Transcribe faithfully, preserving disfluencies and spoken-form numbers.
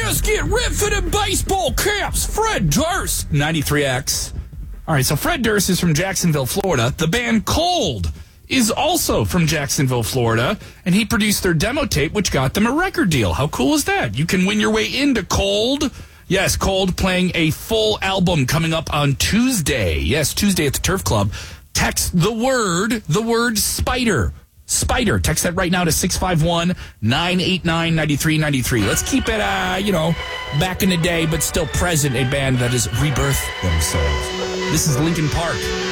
just get ripped for the baseball caps. Fred Durst, ninety-three X. All right, so Fred Durst is from Jacksonville, Florida. The band Cold is also from Jacksonville, Florida, and he produced their demo tape, which got them a record deal. How cool is that? You can win your way into Cold. Yes, Cold playing a full album coming up on Tuesday. Yes, Tuesday at the Turf Club. Text the word, the word Spider. Spider. Text that right now to six five one, nine eight nine, nine three nine three. Let's keep it, uh, you know, back in the day, but still present, a band that has rebirthed themselves. This is Linkin Park.